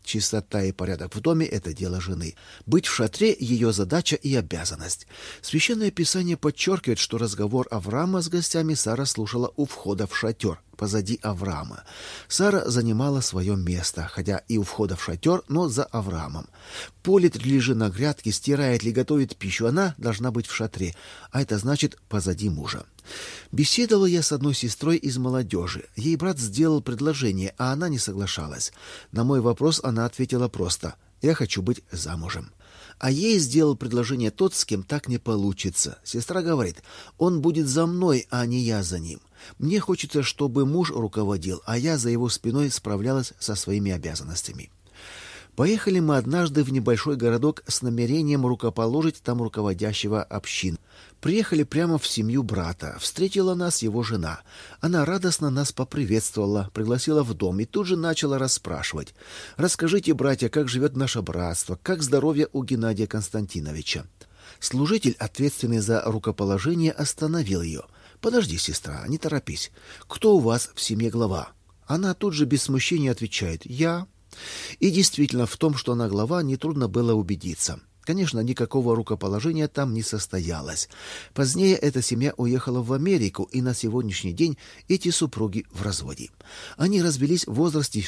Чистота и порядок в доме – это дело жены. Быть в шатре – ее задача и обязанность. Священное Писание подчеркивает, что разговор Авраама с гостями Сара слушала у входа в шатер, позади Авраама. Сара занимала свое место, хотя и у входа в шатер, но за Авраамом. Полит ли же на грядке, стирает ли, готовит пищу, она должна быть в шатре, а это значит позади мужа. Беседовал я с одной сестрой из молодежи. Ей брат сделал предложение, а она не соглашалась. На мой вопрос она ответила просто: «Я хочу быть замужем». А ей сделал предложение тот, с кем так не получится. Сестра говорит: «Он будет за мной, а не я за ним. Мне хочется, чтобы муж руководил, а я за его спиной справлялась со своими обязанностями». Поехали мы однажды в небольшой городок с намерением рукоположить там руководящего общин. Приехали прямо в семью брата. Встретила нас его жена. Она радостно нас поприветствовала, пригласила в дом и тут же начала расспрашивать: «Расскажите, братья, как живет наше братство, как здоровье у Геннадия Константиновича». Служитель, ответственный за рукоположение, остановил ее. «Подожди, сестра, не торопись. Кто у вас в семье глава?» Она тут же без смущения отвечает: «Я». И действительно, в том, что она глава, нетрудно было убедиться. Конечно, никакого рукоположения там не состоялось. Позднее эта семья уехала в Америку, и на сегодняшний день эти супруги в разводе. Они развелись в возрасте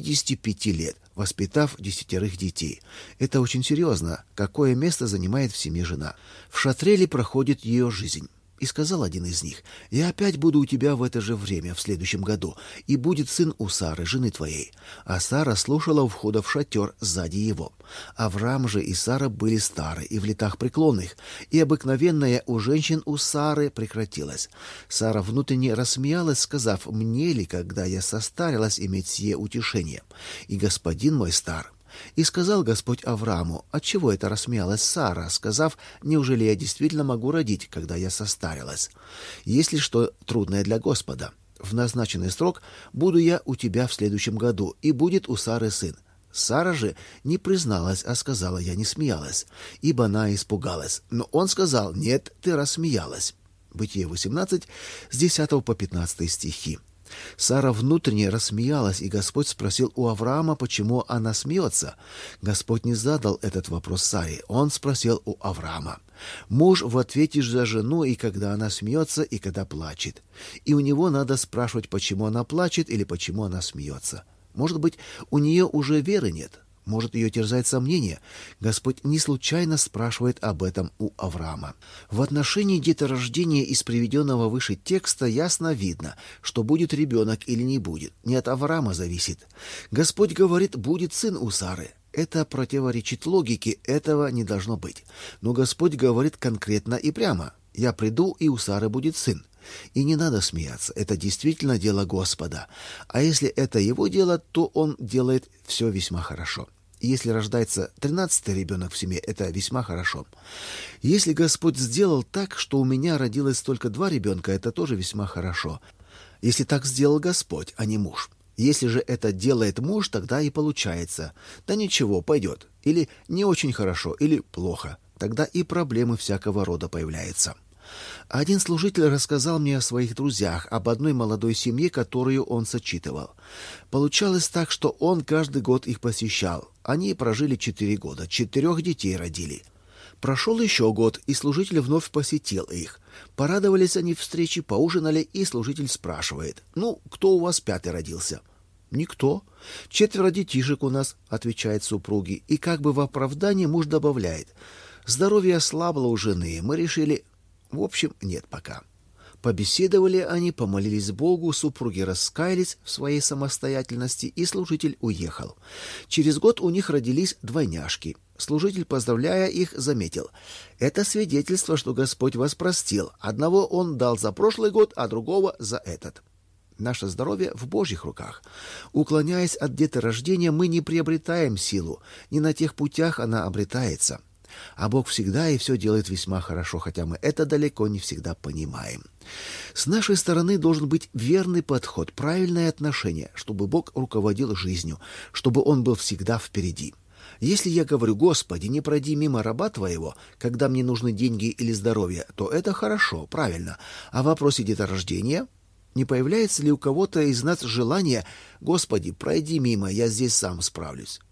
65 лет, воспитав 10 детей. Это очень серьезно. Какое место занимает в семье жена? В шатре ли проходит ее жизнь? И сказал один из них: «Я опять буду у тебя в это же время, в следующем году, и будет сын у Сары, жены твоей». А Сара слушала у входа в шатер сзади его. Авраам же и Сара были стары и в летах преклонных, и обыкновенное у женщин у Сары прекратилось. Сара внутренне рассмеялась, сказав: «Мне ли, когда я состарилась, иметь сие утешение? И господин мой стар». И сказал Господь Аврааму: «Отчего это рассмеялась Сара, сказав: неужели я действительно могу родить, когда я состарилась? Есть ли что трудное для Господа? В назначенный срок буду я у тебя в следующем году, и будет у Сары сын». Сара же не призналась, а сказала: «Я не смеялась», ибо она испугалась. Но он сказал: «Нет, ты рассмеялась». Бытие 18, с 10 по 15 стихи. Сара внутренне рассмеялась, и Господь спросил у Авраама, почему она смеется. Господь не задал этот вопрос Саре, он спросил у Авраама. Муж в ответе за жену, и когда она смеется, и когда плачет. И у него надо спрашивать, почему она плачет или почему она смеется. Может быть, у нее уже веры нет? Может, ее терзает сомнение? Господь не случайно спрашивает об этом у Авраама. В отношении деторождения из приведенного выше текста ясно видно, что будет ребенок или не будет. Не от Авраама зависит. Господь говорит: «Будет сын у Сары». Это противоречит логике, этого не должно быть. Но Господь говорит конкретно и прямо: «Я приду, и у Сары будет сын». И не надо смеяться, это действительно дело Господа. А если это его дело, то он делает все весьма хорошо. Если рождается 13-й ребенок в семье, это весьма хорошо. Если Господь сделал так, что у меня родилось только 2 ребенка, это тоже весьма хорошо. Если так сделал Господь, а не муж. Если же это делает муж, тогда и получается: да ничего, пойдет. Или не очень хорошо, или плохо. Тогда и проблемы всякого рода появляются. Один служитель рассказал мне о своих друзьях, об одной молодой семье, которую он сочетывал. Получалось так, что он каждый год их посещал. Они прожили 4 года, 4 детей родили. Прошел еще год, и служитель вновь посетил их. Порадовались они встрече, поужинали, и служитель спрашивает: «Ну, кто у вас 5-й родился?» «Никто. 4 детишек у нас», — отвечает супруги. И как бы в оправдании муж добавляет: «Здоровье ослабло у жены, мы решили...» В общем, нет пока. Побеседовали они, помолились Богу, супруги раскаялись в своей самостоятельности, и служитель уехал. Через год у них родились двойняшки. Служитель, поздравляя их, заметил: «Это свидетельство, что Господь вас простил. Одного Он дал за прошлый год, а другого за этот». Наше здоровье в Божьих руках. Уклоняясь от деторождения, мы не приобретаем силу. Не на тех путях она обретается. А Бог всегда и все делает весьма хорошо, хотя мы это далеко не всегда понимаем. С нашей стороны должен быть верный подход, правильное отношение, чтобы Бог руководил жизнью, чтобы Он был всегда впереди. Если я говорю: «Господи, не пройди мимо раба Твоего, когда мне нужны деньги или здоровье», то это хорошо, правильно. А в вопросе деторождения? Не появляется ли у кого-то из нас желание: «Господи, пройди мимо, я здесь сам справлюсь»?